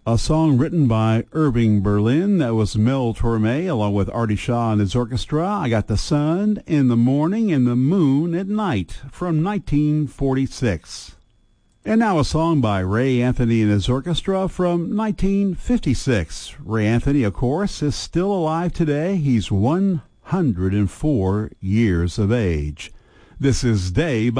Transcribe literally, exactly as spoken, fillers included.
A song written by Irving Berlin. That was Mel Torme along with Artie Shaw and his orchestra. I Got the Sun in the Morning and the Moon at Night from nineteen forty-six. And now a song by Ray Anthony and his orchestra from nineteen fifty-six. Ray Anthony, of course, is still alive today. He's one hundred four years of age. This is Day by